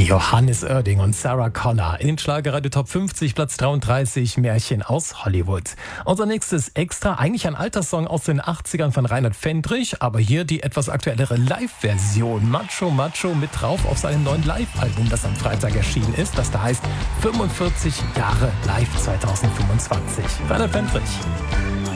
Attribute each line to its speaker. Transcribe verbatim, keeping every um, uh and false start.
Speaker 1: Johannes Oerding und Sarah Connor in den Schlagerradio Top fünfzig, Platz dreiunddreißig, Märchen aus Hollywood. Unser nächstes Extra, eigentlich ein alter Song aus den achtzigern von Reinhard Fendrich, aber hier die etwas aktuellere Live-Version. Macho Macho mit drauf auf seinem neuen Live-Album, das am Freitag erschienen ist, das da heißt fünfundvierzig Jahre Live zweitausendfünfundzwanzig. Reinhard Fendrich.